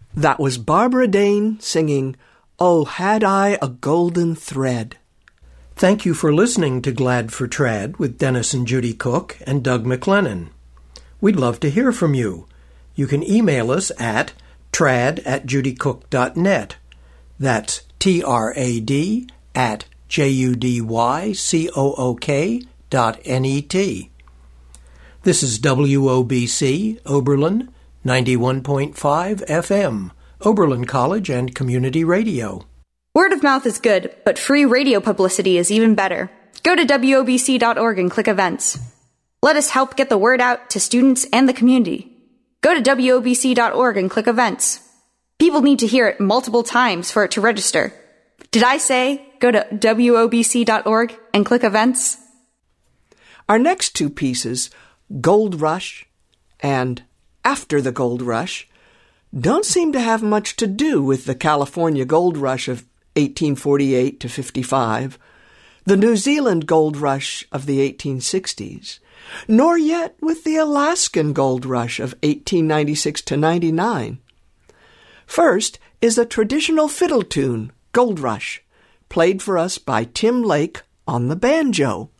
That was Barbara Dane singing, "Oh, Had I a Golden Thread." Thank you for listening to Glad for Trad with Dennis and Judy Cook and Doug McLennan. We'd love to hear from you. You can email us at trad@judycook.net. That's trad@judycook.net. This is WOBC, Oberlin, 91.5 FM, Oberlin College and Community Radio. Word of mouth is good, but free radio publicity is even better. Go to WOBC.org and click Events. Let us help get the word out to students and the community. Go to WOBC.org and click Events. People need to hear it multiple times for it to register. Did I say go to WOBC.org and click Events? Our next two pieces, Gold Rush and After the Gold Rush, don't seem to have much to do with the California Gold Rush of 1848 to 55, the New Zealand Gold Rush of the 1860s, nor yet with the Alaskan Gold Rush of 1896 to 99. First is a traditional fiddle tune, Gold Rush, played for us by Tim Lake on the banjo.